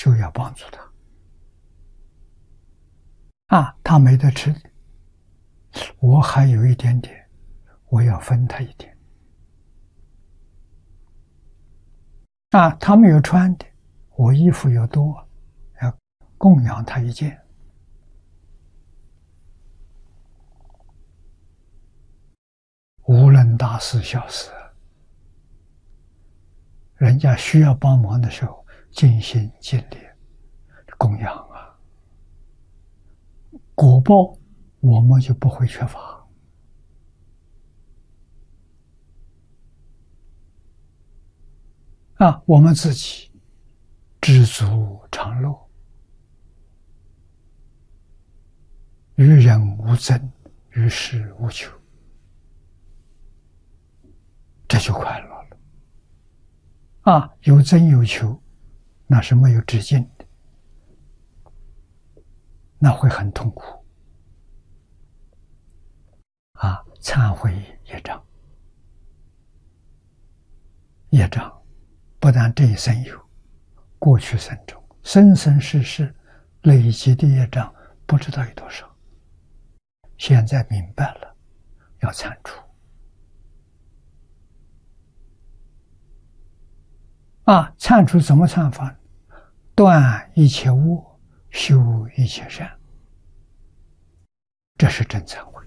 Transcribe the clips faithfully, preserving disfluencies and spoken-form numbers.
就要帮助他。啊，他没得吃的，我还有一点点，我要分他一点。啊，他没有穿的，我衣服又多，要供养他一件。无论大事小事，人家需要帮忙的时候，尽心尽力供养啊，果报我们就不会缺乏。啊，我们自己知足常乐，与人无争，与世无求，这就快乐了。啊，有争有求，那是没有止境的，那会很痛苦。啊，忏悔业障，业障不但这一生有，过去生中生生世世累积的业障不知道有多少。现在明白了，要铲除。啊，铲除怎么铲法？断一切恶，修一切善，这是真忏悔。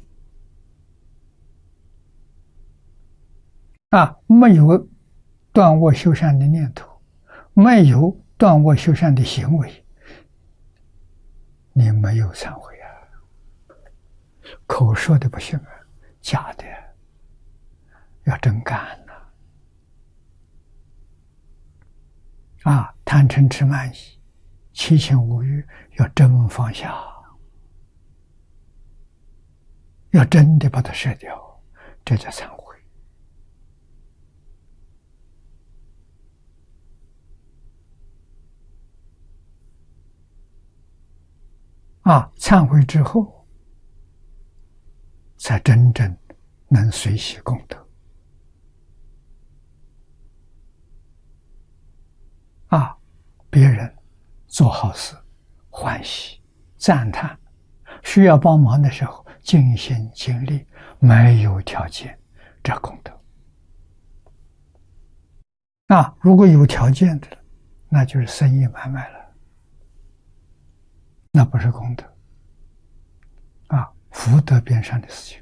啊，没有断恶修善的念头，没有断恶修善的行为，你没有忏悔啊！口说的不行啊，假的，要真干呐！啊，贪嗔痴慢疑、七情五欲要真放下，要真的把它舍掉，这叫忏悔。啊，忏悔之后，才真正能随喜功德。啊，别人做好事，欢喜赞叹，需要帮忙的时候，尽心尽力，没有条件，这功德。啊，如果有条件的，那就是生意买卖了。那不是功德，啊，福德边上的事情。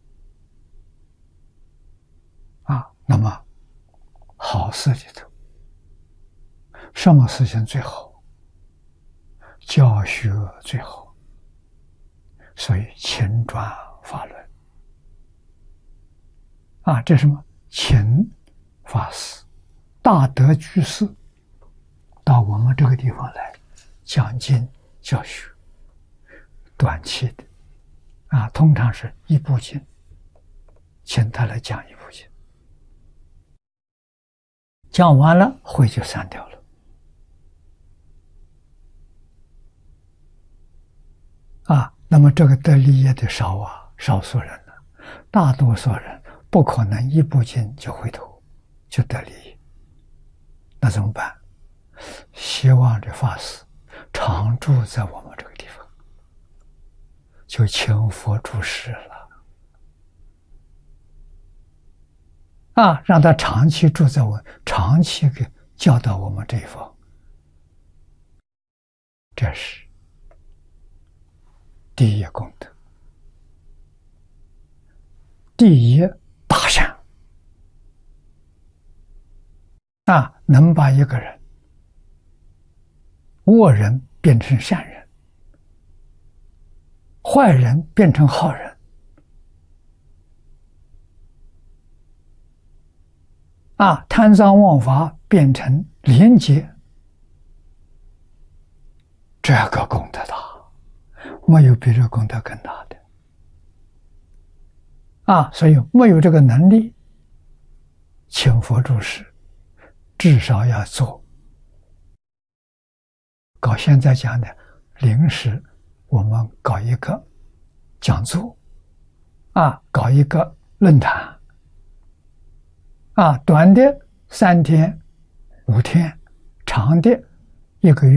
啊，那么好事里头，什么事情最好？教学最好。所以勤转法轮。啊，这是什么？勤法师、大德居士到我们这个地方来讲经教学，短期的，啊，通常是一部经，请他来讲一部经，讲完了会就散掉了。啊，那么这个得利益的少啊，少数人呢，大多数人不可能一部经就回头就得利益，那怎么办？希望这法师常住在我们这个地方，就请佛住世了。啊，让他长期住在我，长期给教导我们这一方，这是第一功德，第一大善。啊，能把一个人恶人变成善人，坏人变成好人，啊，贪赃枉法变成廉洁，这个功德大，没有比这功德更大的。啊，所以没有这个能力，请佛住世，至少要做。搞现在讲的临时，我们搞一个讲座，啊，搞一个论坛，啊，短的三天、五天，长的一个月。